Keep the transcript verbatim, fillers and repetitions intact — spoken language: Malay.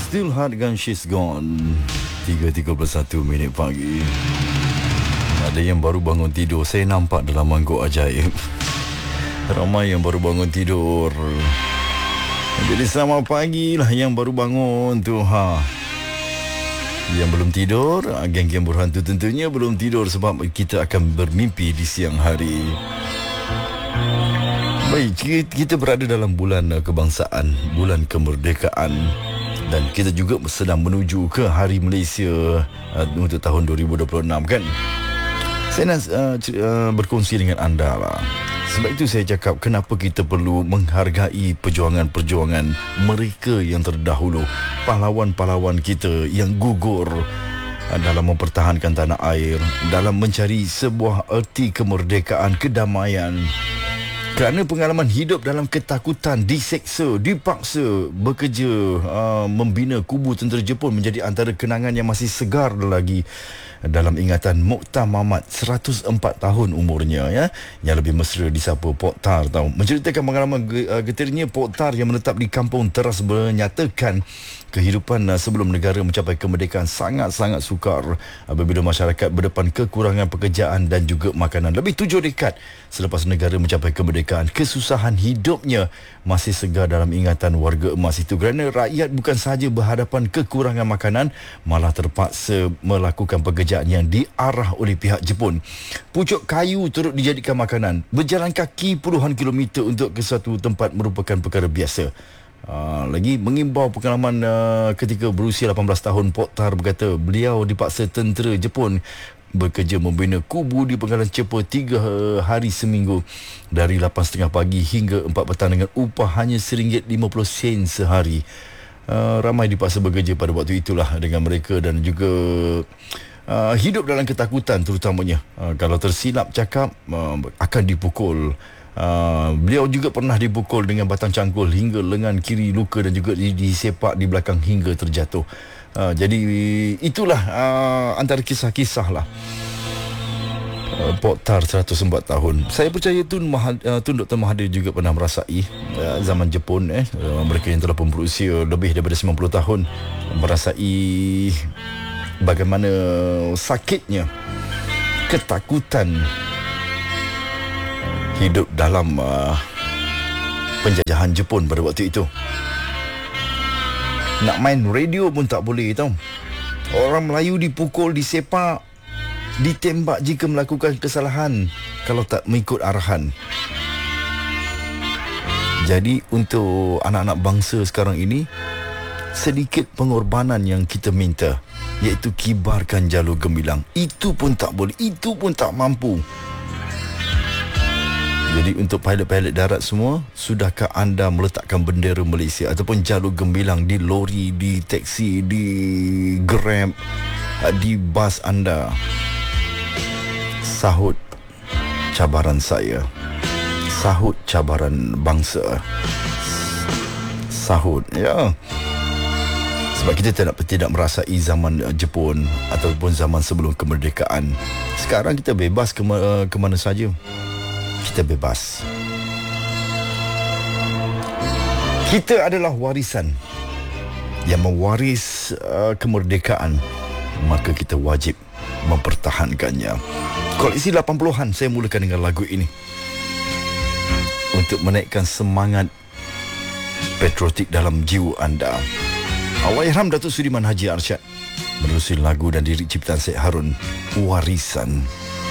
Still Hard Gun She's Gone. tiga tiga puluh satu minit pagi. Ada yang baru bangun tidur. Saya nampak dalam mangkuk ajaib ramai yang baru bangun tidur. Jadi selamat pagi lah yang baru bangun tu ha. Yang belum tidur, geng-geng berhantu tentunya belum tidur sebab kita akan bermimpi di siang hari. Baik, kita berada dalam bulan kebangsaan, bulan kemerdekaan, dan kita juga sedang menuju ke Hari Malaysia uh, untuk tahun dua ribu dua puluh enam kan. Saya nak uh, uh, berkongsi dengan anda lah. Sebab itu saya cakap kenapa kita perlu menghargai perjuangan-perjuangan mereka yang terdahulu, pahlawan-pahlawan kita yang gugur uh, dalam mempertahankan tanah air, dalam mencari sebuah erti kemerdekaan, kedamaian. Kerana pengalaman hidup dalam ketakutan, diseksa, dipaksa bekerja uh, membina kubu tentera Jepun menjadi antara kenangan yang masih segar lagi dalam ingatan Mokhtar Mamat, seratus empat tahun umurnya ya, yang lebih mesra disapa Pok Tar tahu. Menceritakan pengalaman getirnya Pok Tar yang menetap di kampung teras menyatakan kehidupan sebelum negara mencapai kemerdekaan sangat-sangat sukar apabila masyarakat berdepan kekurangan pekerjaan dan juga makanan. Lebih tujuh dekad selepas negara mencapai kemerdekaan, kesusahan hidupnya masih segar dalam ingatan warga emas itu kerana rakyat bukan sahaja berhadapan kekurangan makanan, malah terpaksa melakukan pekerjaan yang diarah oleh pihak Jepun. Pucuk kayu turut dijadikan makanan. Berjalan kaki puluhan kilometer untuk ke suatu tempat merupakan perkara biasa. Uh, lagi mengimbau pengalaman uh, ketika berusia lapan belas tahun, Pok Tar berkata beliau dipaksa tentera Jepun bekerja membina kubu di penggalan Cepa tiga hari seminggu dari lapan tiga puluh pagi hingga empat petang dengan upah hanya seringgit lima puluh sen sehari. Uh, ramai dipaksa bekerja pada waktu itulah dengan mereka dan juga uh, hidup dalam ketakutan terutamanya. Uh, kalau tersilap cakap uh, akan dipukul. Uh, beliau juga pernah dipukul dengan batang cangkul hingga lengan kiri luka dan juga disepak di belakang hingga terjatuh. Uh, jadi itulah uh, antara kisah-kisah lah. Uh, Pok Tar seratus empat tahun. Saya percaya Tun, Mahad, uh, Tun Doktor Mahathir juga pernah merasai uh, zaman Jepun eh uh, mereka yang telah pun berusia lebih daripada sembilan puluh tahun merasai bagaimana sakitnya ketakutan hidup dalam uh, penjajahan Jepun pada waktu itu. Nak main radio pun tak boleh tau. Orang Melayu dipukul, disepak, ditembak jika melakukan kesalahan kalau tak mengikut arahan. Jadi untuk anak-anak bangsa sekarang ini, sedikit pengorbanan yang kita minta, iaitu kibarkan jalur gemilang. Itu pun tak boleh, itu pun tak mampu. Jadi untuk pilot-pilot darat semua, sudahkah anda meletakkan bendera Malaysia ataupun jalur gemilang di lori, di teksi, di Grab, di bas anda? Sahut cabaran saya, sahut cabaran bangsa, sahut ya. Sebab kita tidak tidak merasai zaman Jepun ataupun zaman sebelum kemerdekaan. Sekarang kita bebas ke, ke mana saja. Kita bebas. Kita adalah warisan yang mewaris uh, kemerdekaan, maka kita wajib mempertahankannya. Koleksi lapan puluhan saya mulakan dengan lagu ini untuk menaikkan semangat patriotik dalam jiwa anda. Allahyarham Datuk Sudiman Haji Arsyad menerusi lagu dan lirik ciptaan Syed Harun, Warisan.